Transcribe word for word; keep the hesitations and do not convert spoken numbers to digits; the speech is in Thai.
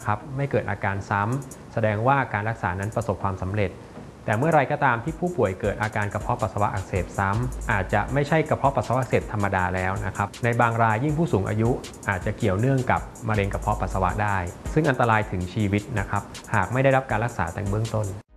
นะครับไม่เกิดอาการซ้ำแสดงว่าการรักษานั้นประสบความสำเร็จแต่เมื่อไรก็ตามที่ผู้ป่วยเกิดอาการกระเพาะปัสสาวะอักเสบซ้ำอาจจะไม่ใช่กระเพาะปัสสาวะอักเสบธรรมดาแล้วนะครับในบางรายยิ่งผู้สูงอายุอาจจะเกี่ยวเนื่องกับมะเร็งกระเพาะปัสสาวะได้ซึ่งอันตรายถึงชีวิตนะครับหากไม่ได้รับการรักษาแต่เบื้องต้น